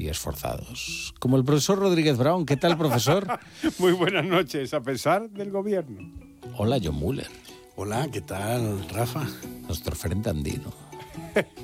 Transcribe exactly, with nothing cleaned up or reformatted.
y esforzados. Como el profesor Rodríguez Brown. ¿Qué tal, profesor? Muy buenas noches, a pesar del gobierno. Hola, John Muller. Hola, ¿qué tal, Rafa? Nuestro frente andino.